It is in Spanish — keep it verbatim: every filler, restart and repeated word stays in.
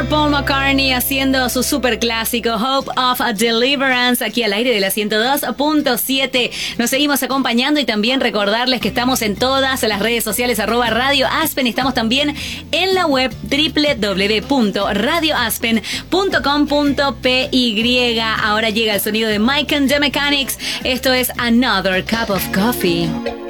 señor Paul McCartney haciendo su super clásico Hope of a Deliverance aquí al aire de la ciento dos punto siete. Nos seguimos acompañando y también recordarles que estamos en todas las redes sociales arroba Radio Aspen. Estamos también en la web doble u doble u doble u punto radio aspen punto com punto p y. Ahora llega el sonido de Mike and the Mechanics. Esto es Another Cup of Coffee.